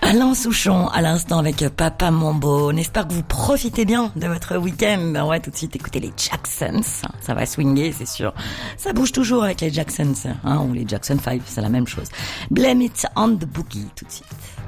Alain Souchon, à l'instant avec Papa Mambo. On espère que vous profitez bien de votre week-end. On va tout de suite écouter les Jacksons. Ça va swinger, c'est sûr. Ça bouge toujours avec les Jacksons, ou les Jackson 5, c'est la même chose. Blame it on the boogie, tout de suite.